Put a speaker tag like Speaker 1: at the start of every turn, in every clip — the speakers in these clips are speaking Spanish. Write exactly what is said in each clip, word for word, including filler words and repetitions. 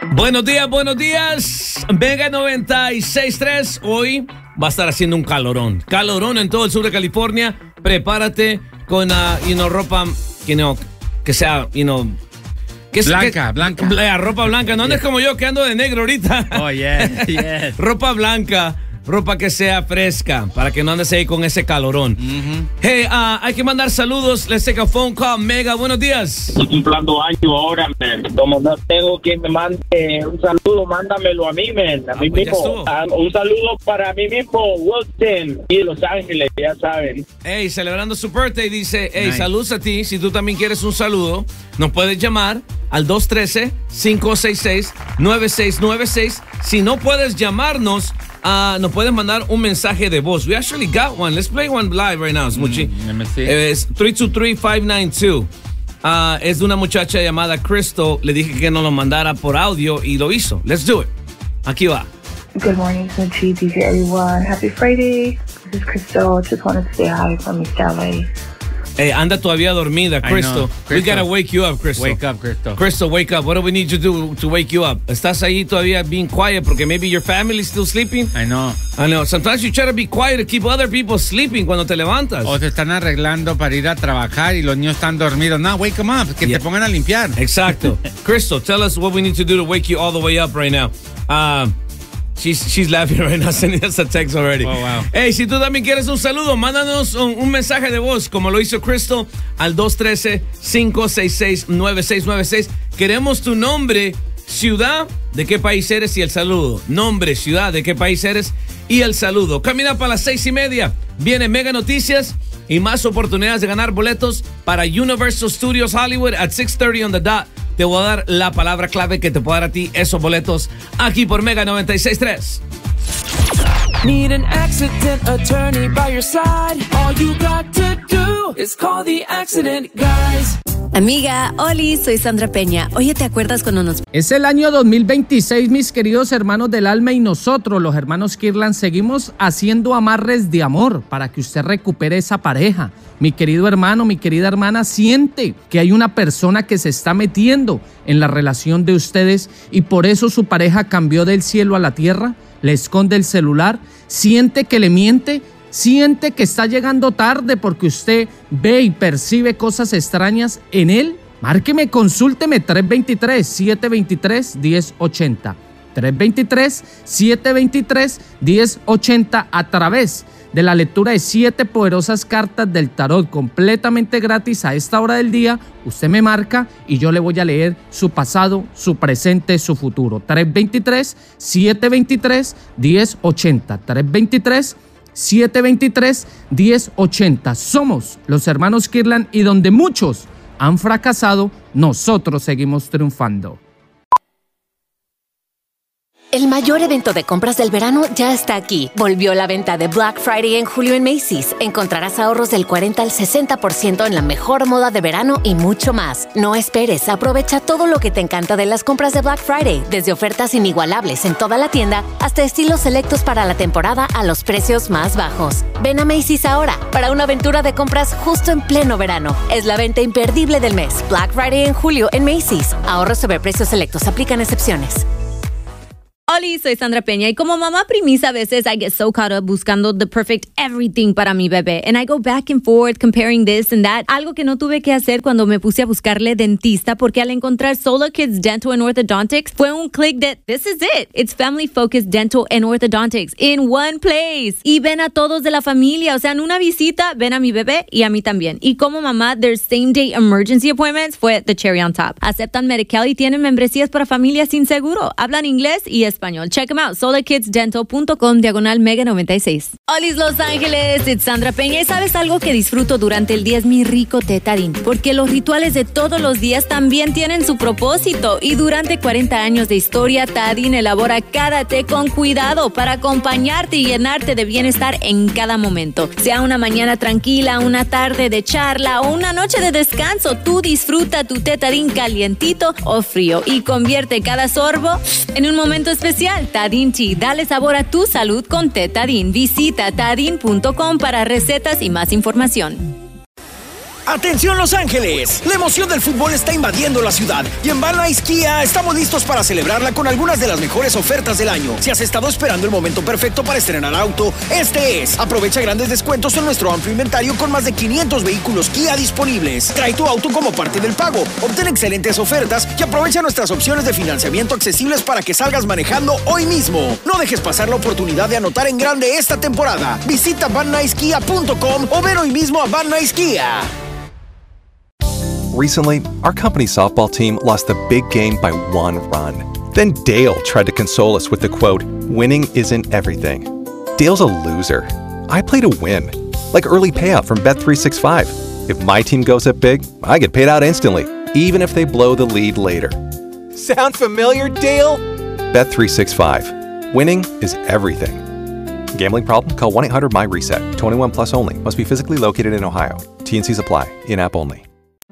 Speaker 1: Buenos días, buenos días. Mega noventa y seis punto tres. Hoy va a estar haciendo un calorón. Calorón en todo el sur de California. Prepárate con uh, you know, ropa you know, que sea, you know, que
Speaker 2: blanca,
Speaker 1: que,
Speaker 2: blanca.
Speaker 1: Bla, ropa blanca. No andes yeah. como yo que ando de negro ahorita.
Speaker 2: Oh, yeah, yeah.
Speaker 1: Ropa blanca. Ropa que sea fresca, para que no andes ahí con ese calorón. Mm-hmm. Hey, uh, hay que mandar saludos. Let's take a phone call. Mega, buenos días.
Speaker 3: Estoy cumpliendo años ahora, man. Como no tengo quien me mande un saludo, mándamelo a mí, man. A ah, mí pues mismo. Uh, un saludo para mí mismo, Wilson, y Los Ángeles, ya saben.
Speaker 1: Hey, celebrando su birthday, dice, hey, nice. Saludos a ti. Si tú también quieres un saludo, nos puedes llamar al dos uno tres, cinco seis seis, nueve seis nueve seis. Si no puedes llamarnos, Uh, nos pueden mandar un mensaje de voz. We actually got one. Let's play one live right now, Smoochie.
Speaker 2: Mm, let me see.
Speaker 1: Es tres dos tres, cinco nueve dos. Uh, es de una muchacha llamada Crystal. Le dije que nos lo mandara por audio y lo hizo. Let's do it. Aquí va.
Speaker 4: Good morning, Smoochie, D J everyone. Happy Friday. This is Crystal. Just wanted to say hi from East L A.
Speaker 1: Hey, anda todavía dormida, Crystal. We gotta wake you up, Crystal.
Speaker 2: Wake up, Crystal.
Speaker 1: Crystal, wake up. What do we need to do to wake you up? Estás ahí todavía being quiet porque maybe your family is still sleeping.
Speaker 2: I know.
Speaker 1: I know. Sometimes you try to be quiet to keep other people sleeping cuando te levantas.
Speaker 2: O te están arreglando para ir a trabajar y los niños están dormidos. No, wake them up. Que yeah. te pongan a limpiar.
Speaker 1: Exacto. Crystal, tell us what we need to do to wake you all the way up right now. Uh, She's, she's laughing right now, sending us a text already.
Speaker 2: Oh, wow.
Speaker 1: Hey, si tú también quieres un saludo, mándanos un, un mensaje de voz, como lo hizo Crystal, al dos uno tres, cinco seis seis, nueve seis nueve seis. Queremos tu nombre, ciudad, de qué país eres y el saludo. Nombre, ciudad, de qué país eres y el saludo. Camina para las seis y media. Viene Mega Noticias y más oportunidades de ganar boletos para Universal Studios Hollywood at six thirty on the dot. Te voy a dar la palabra clave que te puede dar a ti esos boletos aquí por Mega noventa y seis punto tres.
Speaker 5: Need an accident attorney by your side. All you got to do is call the accident guys.
Speaker 6: Amiga, Oli, soy Sandra Peña. Oye, ¿te acuerdas cuando nos...
Speaker 7: Es el año dos mil veintiséis, mis queridos hermanos del alma, y nosotros, los hermanos Kirlan, seguimos haciendo amarres de amor para que usted recupere esa pareja. Mi querido hermano, mi querida hermana, siente que hay una persona que se está metiendo en la relación de ustedes y por eso su pareja cambió del cielo a la tierra, le esconde el celular, siente que le miente, siente que está llegando tarde porque usted ve y percibe cosas extrañas en él. Márqueme, consúlteme tres dos tres, siete dos tres, uno cero ocho cero. tres dos tres, siete dos tres, uno cero ocho cero a través de la lectura de siete poderosas cartas del tarot completamente gratis a esta hora del día. Usted me marca y yo le voy a leer su pasado, su presente, su futuro. tres dos tres, siete dos tres, uno cero ocho cero. tres dos tres, siete dos tres, uno cero ocho cero. Somos los hermanos Kirlan y donde muchos han fracasado, nosotros seguimos triunfando.
Speaker 6: El mayor evento de compras del verano ya está aquí. Volvió la venta de Black Friday en julio en Macy's. Encontrarás ahorros del cuarenta al sesenta por ciento en la mejor moda de verano y mucho más. No esperes, aprovecha todo lo que te encanta de las compras de Black Friday, desde ofertas inigualables en toda la tienda hasta estilos selectos para la temporada a los precios más bajos. Ven a Macy's ahora para una aventura de compras justo en pleno verano. Es la venta imperdible del mes. Black Friday en julio en Macy's. Ahorros sobre precios selectos, aplican excepciones.
Speaker 8: Oli, soy Sandra Peña y como mamá primisa a veces I get so caught up buscando the perfect everything para mi bebé and I go back and forth comparing this and that. Algo que no tuve que hacer cuando me puse a buscarle dentista porque al encontrar Sola Kids Dental and Orthodontics fue un click de this is it. It's family focused dental and orthodontics in one place. Y ven a todos de la familia, o sea, en una visita ven a mi bebé y a mí también. Y como mamá, their same day emergency appointments fue the cherry on top. Aceptan Medi-Cal y tienen membresías para familias sin seguro. Hablan inglés y español. Check them out, solar kids dental punto com, diagonal Mega noventa y seis. Olis Los Ángeles, it's Sandra Peña. ¿Y sabes algo que disfruto durante el día? Es mi rico té Tarín, porque los rituales de todos los días también tienen su propósito. Y durante cuarenta años de historia, Tarín elabora cada té con cuidado para acompañarte y llenarte de bienestar en cada momento. Sea una mañana tranquila, una tarde de charla o una noche de descanso, tú disfruta tu té Tarín calientito o frío y convierte cada sorbo en un momento especial. Tarín Tea, dale sabor a tu salud con té Tarín. Visita tarín punto com para recetas y más información.
Speaker 9: ¡Atención Los Ángeles! La emoción del fútbol está invadiendo la ciudad y en Van Nuys Kia estamos listos para celebrarla con algunas de las mejores ofertas del año. Si has estado esperando el momento perfecto para estrenar auto, este es. Aprovecha grandes descuentos en nuestro amplio inventario con más de quinientos vehículos Kia disponibles. Trae tu auto como parte del pago, obtén excelentes ofertas y aprovecha nuestras opciones de financiamiento accesibles para que salgas manejando hoy mismo. No dejes pasar la oportunidad de anotar en grande esta temporada. Visita van nuys kia punto com o ven hoy mismo a Van Nuys Kia.
Speaker 10: Recently, our company softball team lost the big game by one run. Then Dale tried to console us with the quote, "Winning isn't everything." Dale's a loser. I play to win. Like early payout from Bet three sixty-five. If my team goes up big, I get paid out instantly, even if they blow the lead later. Sound familiar, Dale? Bet three sixty-five. Winning is everything. Gambling problem? Call one eight hundred M Y reset. twenty-one plus only. Must be physically located in Ohio. T N Cs apply. In-app only.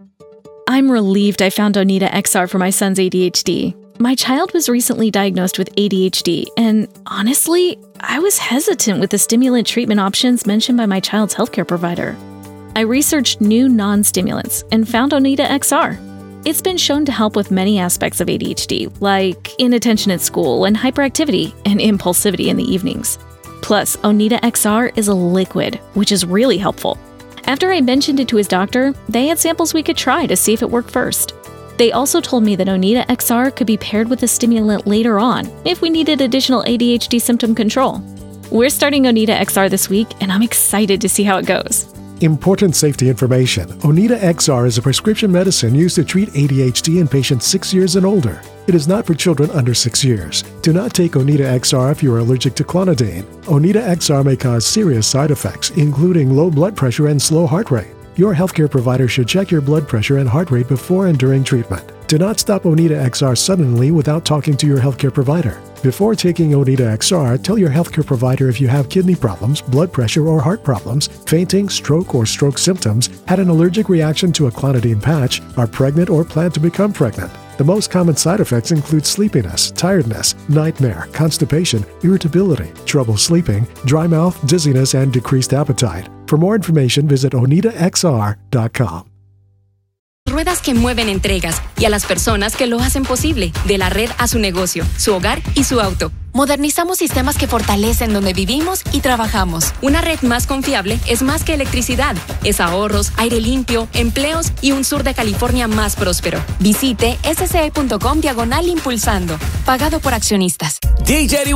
Speaker 11: I'm relieved I found Oneida X R for my son's A D H D. My child was recently diagnosed with A D H D, and honestly, I was hesitant with the stimulant treatment options mentioned by my child's healthcare provider. I researched new non-stimulants and found Oneida X R. It's been shown to help with many aspects of A D H D, like inattention at school and hyperactivity and impulsivity in the evenings. Plus, Oneida X R is a liquid, which is really helpful. After I mentioned it to his doctor, they had samples we could try to see if it worked first. They also told me that Oneida X R could be paired with a stimulant later on if we needed additional A D H D symptom control. We're starting Oneida X R this week, and I'm excited to see how it goes.
Speaker 12: Important safety information. Oneida X R is a prescription medicine used to treat A D H D in patients six years and older. It is not for children under six years. Do not take Oneida X R if you are allergic to clonidine. Oneida X R may cause serious side effects, including low blood pressure and slow heart rate. Your healthcare provider should check your blood pressure and heart rate before and during treatment. Do not stop Oneida X R suddenly without talking to your healthcare provider. Before taking Oneida X R, tell your healthcare provider if you have kidney problems, blood pressure or heart problems, fainting, stroke or stroke symptoms, had an allergic reaction to a clonidine patch, are pregnant or plan to become pregnant. The most common side effects include sleepiness, tiredness, nightmare, constipation, irritability, trouble sleeping, dry mouth, dizziness, and decreased appetite. For more information, visit oneida x r dot com.
Speaker 13: Ruedas que mueven entregas y a las personas que lo hacen posible, de la red a su negocio, su hogar y su auto. Modernizamos sistemas que fortalecen donde vivimos y trabajamos. Una red más confiable es más que electricidad. Es ahorros, aire limpio, empleos y un sur de California más próspero. Visite s c e punto com diagonal impulsando. Pagado por accionistas.
Speaker 9: D J